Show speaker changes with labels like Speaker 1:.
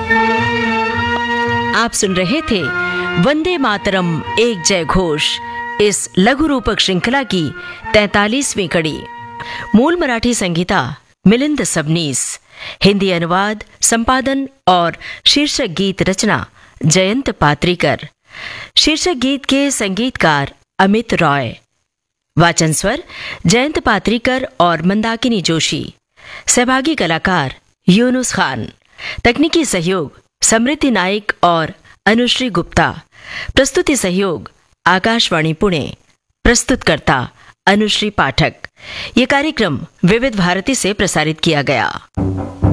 Speaker 1: आप सुन रहे थे वंदे मातरम एक जय घोष, इस लघु रूपक श्रृंखला की 43वीं कड़ी। मूल मराठी संगीता मिलिंद सबनीस, हिंदी अनुवाद, संपादन और शीर्षक गीत रचना जयंत पात्रीकर। शीर्षक गीत के संगीतकार अमित रॉय। वाचन स्वर जयंत पात्रीकर और मंदाकिनी जोशी। सहभागी कलाकार यूनुस खान। तकनीकी सहयोग समृद्धि नाइक और अनुश्री गुप्ता। प्रस्तुति सहयोग आकाशवाणी पुणे। प्रस्तुतकर्ता अनुश्री पाठक। ये कार्यक्रम विविध भारती से प्रसारित किया गया।